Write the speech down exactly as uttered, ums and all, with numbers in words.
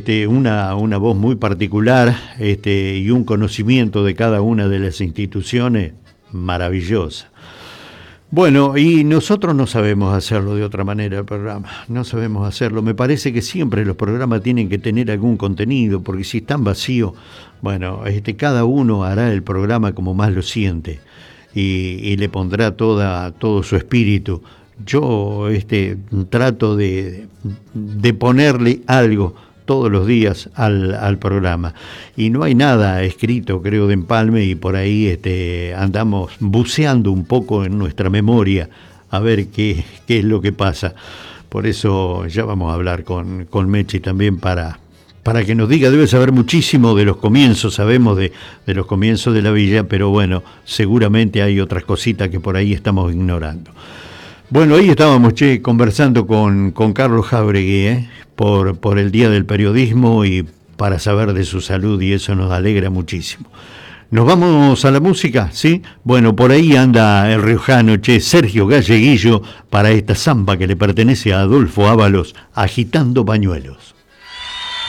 este, una, una voz muy particular este, y un conocimiento de cada una de las instituciones maravillosa. Bueno, y nosotros no sabemos hacerlo de otra manera el programa, no sabemos hacerlo. Me parece que siempre los programas tienen que tener algún contenido, porque si están vacíos, bueno, este, cada uno hará el programa como más lo siente y, y le pondrá toda, todo su espíritu. Yo este, trato de, de ponerle algo todos los días al, al programa. Y no hay nada escrito, creo, de empalme, y por ahí este, andamos buceando un poco en nuestra memoria a ver qué, qué es lo que pasa. Por eso ya vamos a hablar con, con Mechi también para, para que nos diga. Debe saber muchísimo de los comienzos, sabemos de, de los comienzos de la villa, pero bueno, seguramente hay otras cositas que por ahí estamos ignorando. Bueno, ahí estábamos, che, conversando con, con Carlos Jáuregui, ¿eh? por, por el Día del Periodismo y para saber de su salud, y eso nos alegra muchísimo. ¿Nos vamos a la música? ¿Sí? Bueno, por ahí anda el riojano, che, Sergio Galleguillo, para esta samba que le pertenece a Adolfo Ábalos, Agitando Pañuelos.